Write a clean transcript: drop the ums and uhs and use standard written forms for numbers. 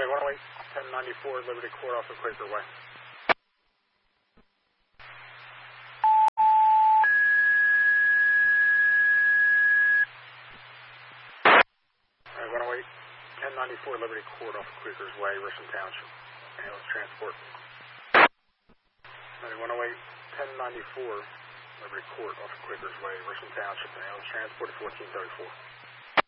108, 1094, Liberty Court off of Quaker Way. Alright, 108, 1094, Liberty Court off of Quakers Way, Richland Township. Ambulance transport. Alright, 108, 1094, Liberty Court off of Quakers Way, Richland Township. Ambulance transport at 1434.